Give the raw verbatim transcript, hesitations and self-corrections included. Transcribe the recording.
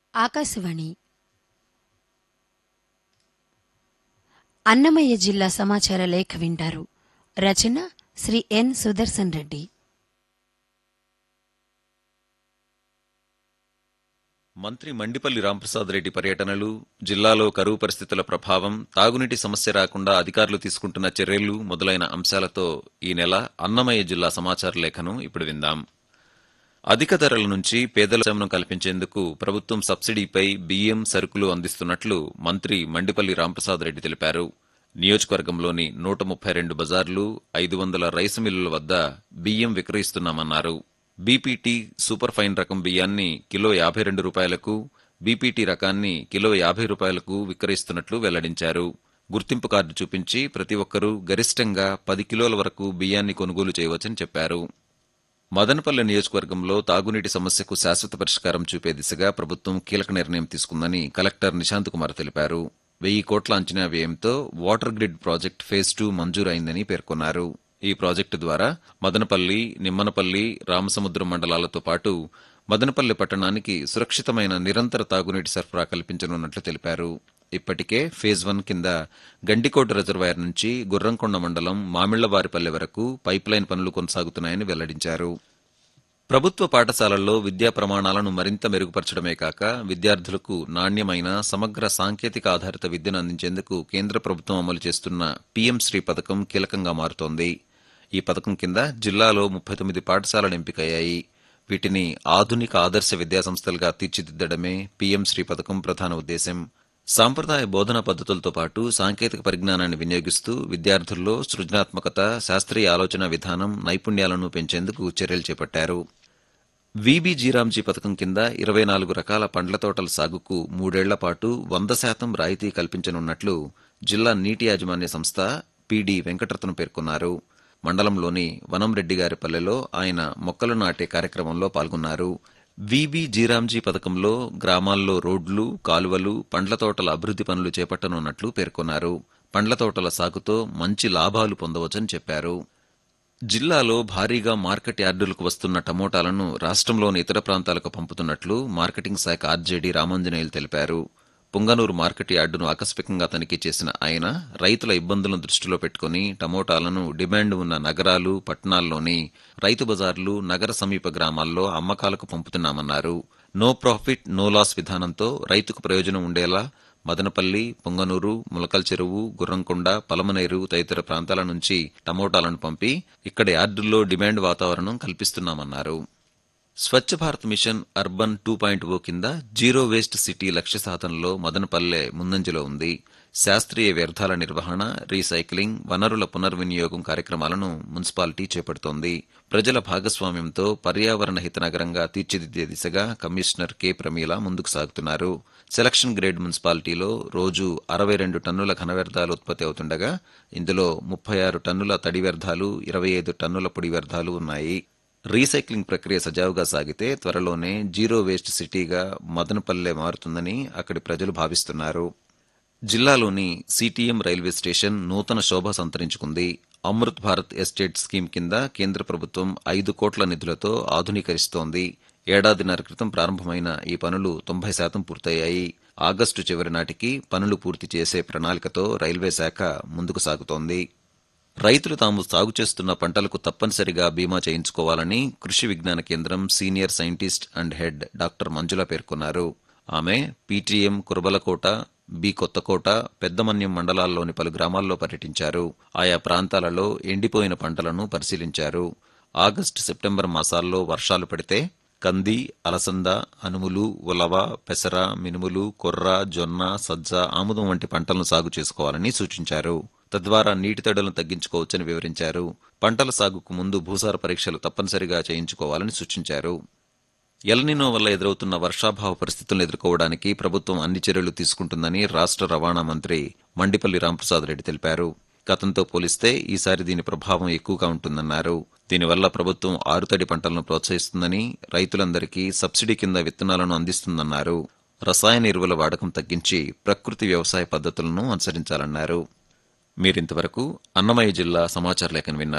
ఆకాశవాణి అన్నమయ్య జిల్లా సమాచార లేఖ వింటారు. రచన శ్రీ ఎన్ సుదర్శన్ రెడ్డి. మంత్రి మండిపల్లి రాంప్రసాద్ రెడ్డి పర్యటనలు, జిల్లాలో కరువు పరిస్థితుల ప్రభావం, తాగునీటి సమస్య రాకుండా అధికారులు తీసుకుంటున్న చర్యలు మొదలైన అంశాలతో ఈ నెల అన్నమయ్య జిల్లా సమాచార లేఖను ఇప్పుడు విందాం. అధిక ధరల నుంచి పేదల శ్రమను కల్పించేందుకు ప్రభుత్వం సబ్సిడీపై బియ్యం, సరుకులు అందిస్తున్నట్లు మంత్రి మండిపల్లి రాంప్రసాద్ రెడ్డి తెలిపారు. నియోజకవర్గంలోని నూట ముప్పై రెండు బజార్లు, ఐదు వందల రైసు మిల్లుల వద్ద బియ్యం విక్రయిస్తున్నామన్నారు. బీపీటీ సూపర్ ఫైన్ రకం బియ్యాన్ని కిలో యాభై రెండు రూపాయలకు, బీపీటీ రకాన్ని కిలో యాభై రూపాయలకు విక్రయిస్తున్నట్లు వెల్లడించారు. గుర్తింపు కార్డు చూపించి ప్రతి ఒక్కరూ గరిష్టంగా పది కిలోల వరకు బియ్యాన్ని కొనుగోలు చేయవచ్చని చెప్పారు. మదనపల్లె నియోజకవర్గంలో తాగునీటి సమస్యకు శాశ్వత పరిష్కారం చూపే దిశగా ప్రభుత్వం కీలక నిర్ణయం తీసుకుందని కలెక్టర్ నిశాంత్ కుమార్ తెలిపారు. వెయ్యి కోట్ల అంచనా వ్యయంతో water grid project phase two మంజూరైందని పేర్కొన్నారు. ఈ ప్రాజెక్టు ద్వారా మదనపల్లి, నిమ్మనపల్లి, రామసముద్రం మండలాలతో పాటు మదనపల్లి పట్టణానికి సురక్షితమైన నిరంతర తాగునీటి సరఫరా కల్పించనున్నట్లు తెలిపారు. ఇప్పటికే ఫేజ్ వన్ కింద గండికోట రిజర్వాయర్ నుంచి గుర్రంకొండ మండలం మామిళ్లవారిపల్లె వరకు పైప్లైన్ పనులు కొనసాగుతున్నాయని వెల్లడించారు. ప్రభుత్వ పాఠశాలల్లో విద్యా ప్రమాణాలను మరింత మెరుగుపరచడమే కాక విద్యార్థులకు నాణ్యమైన సమగ్ర సాంకేతిక ఆధారిత విద్యను అందించేందుకు కేంద్ర ప్రభుత్వం అమలు చేస్తున్న పీఎం శ్రీ పథకం కీలకంగా మారుతోంది. ఈ పథకం కింద జిల్లాలో ముప్పై తొమ్మిది పాఠశాలలు ఎంపికయ్యాయి. వీటిని ఆధునిక ఆదర్శ విద్యాసంస్థలుగా తీర్చిదిద్దడమే పీఎం శ్రీ పథకం ప్రధాన ఉద్దేశం. సాంప్రదాయ బోధనా పద్ధతులతో పాటు సాంకేతిక పరిజ్ఞానాన్ని వినియోగిస్తూ విద్యార్థుల్లో సృజనాత్మకత, శాస్త్రీయ ఆలోచన విధానం, నైపుణ్యాలను పెంచేందుకు చర్యలు చేపట్టారు. వీబీ జీరాంజీ పథకం కింద ఇరవై నాలుగు రకాల పండ్ల తోటల సాగుకు మూడేళ్ల పాటు వంద శాతం రాయితీ కల్పించనున్నట్లు జిల్లా నీటి యాజమాన్య సంస్థ పీడీ వెంకటరత్నం పేర్కొన్నారు. మండలంలోని వనంరెడ్డిగారిపల్లెలో ఆయన మొక్కలు నాటే కార్యక్రమంలో పాల్గొన్నారు. వీబీ జీరాంజీ పథకంలో గ్రామాల్లో రోడ్లు, కాలువలు, పండ్ల తోటల అభివృద్ది పనులు చేపట్టనున్నట్లు పేర్కొన్నారు. పండ్ల తోటల సాగుతో మంచి లాభాలు పొందవచ్చని చెప్పారు. జిల్లాలో భారీగా మార్కెట్ యార్డులకు వస్తున్న టమోటాలను రాష్ట్రంలోని ఇతర ప్రాంతాలకు పంపుతున్నట్లు మార్కెటింగ్ శాఖ ఆర్జేడీ రామాంజనేయులు తెలిపారు. పుంగనూరు మార్కెట్ యార్డును ఆకస్మికంగా తనిఖీ చేసిన ఆయన రైతుల ఇబ్బందులను దృష్టిలో పెట్టుకుని టమోటాలను డిమాండ్ ఉన్న నగరాలు, పట్టణాల్లోని రైతు బజార్లు, నగర సమీప గ్రామాల్లో అమ్మకాలకు పంపుతున్నామన్నారు. నో ప్రాఫిట్ నో లాస్ విధానంతో రైతుకు ప్రయోజనం ఉండేలా మదనపల్లి, పుంగనూరు, ములకల్ చెరువు, గుర్రంకొండ, పలమనేరు తదితర ప్రాంతాల నుంచి టమోటాలను పంపి ఇక్కడ యార్డుల్లో డిమాండ్ వాతావరణం కల్పిస్తున్నామన్నారు. Swachh Bharat machine urban two point ఓ కింద జీరో వేస్ట్ సిటీ లక్ష్య సాధనలో మదనపల్లె ముందంజలో ఉంది. శాస్త్రీయ వ్యర్థాల నిర్వహణ, రీసైక్లింగ్, వనరుల పునర్వినియోగం కార్యక్రమాలను మున్సిపాలిటీ చేపడుతోంది. ప్రజల భాగస్వామ్యంతో పర్యావరణ హిత నగరంగా తీర్చిదిద్దే దిశగా కమిషనర్ కె ప్రమీల ముందుకు సాగుతున్నారు. సెలక్షన్ గ్రేడ్ మున్సిపాలిటీలో రోజు అరవై రెండు టన్నుల ఘన వ్యర్థాలు ఉత్పత్తి అవుతుండగా ఇందులో ముప్పై ఆరు టన్నుల తడి వ్యర్థాలు, ఇరవై ఐదు టన్నుల పొడి వ్యర్థాలు ఉన్నాయి. రీసైక్లింగ్ ప్రక్రియ సజావుగా సాగితే త్వరలోనే జీరో వేస్ట్ సిటీగా మదనపల్లె మారుతుందని అక్కడి ప్రజలు భావిస్తున్నారు. జిల్లాలోని సిటీఎం రైల్వే స్టేషన్ నూతన శోభ సంతరించుకుంది. అమృత్ భారత్ ఎస్టేట్ స్కీమ్ కింద కేంద్ర ప్రభుత్వం ఐదు కోట్ల నిధులతో ఆధునీకరిస్తోంది. ఏడాదిన్నర క్రితం ప్రారంభమైన ఈ పనులు తొంభై శాతం పూర్తయ్యాయి. ఆగస్టు చివరి నాటికి పనులు పూర్తి చేసే ప్రణాళికతో రైల్వే శాఖ ముందుకు సాగుతోంది. రైతులు తాము సాగు చేస్తున్న పంటలకు తప్పనిసరిగా బీమా చేయించుకోవాలని కృషి విజ్ఞాన కేంద్రం senior scientist and head doctor మంజుల పేర్కొన్నారు. ఆమె పీటీఎం కురబలకోట, బి కొత్తకోట, పెద్దమన్యం మండలాల్లోని పలు గ్రామాల్లో పర్యటించారు. ఆయా ప్రాంతాలలో ఎండిపోయిన పంటలను పరిశీలించారు. ఆగస్టు, సెప్టెంబర్ మాసాల్లో వర్షాలు పడితే కంది, అలసంద, అనుములు, ఉలవ, పెసర, మినుములు, కొర్ర, జొన్న, సజ్జ, ఆముదం వంటి పంటలను సాగు చేసుకోవాలని సూచించారు. తద్వారా నీటి తడులను తగ్గించుకోవచ్చని వివరించారు. పంటల సాగుకు ముందు భూసార పరీక్షలు తప్పనిసరిగా చేయించుకోవాలని సూచించారు. ఎల్నినో వల్ల ఎదురవుతున్న వర్షాభావ పరిస్థితులను ఎదుర్కోవడానికి ప్రభుత్వం అన్ని చర్యలు తీసుకుంటుందని రాష్ట్ర రవాణా మంత్రి మండిపల్లి రాంప్రసాద్ రెడ్డి తెలిపారు. గతంతో పోలిస్తే ఈసారి దీని ప్రభావం ఎక్కువగా ఉంటుందన్నారు. దీనివల్ల ప్రభుత్వం ఆరుతడి పంటలను ప్రోత్సహిస్తుందని, రైతులందరికీ సబ్సిడీ కింద విత్తనాలను అందిస్తుందన్నారు. రసాయన ఎరువుల వాడకం తగ్గించి ప్రకృతి వ్యవసాయ పద్ధతులను అనుసరించాలన్నారు. మీరింతవరకు అన్నమయ్య జిల్లా సమాచార లేఖను విన్నారు.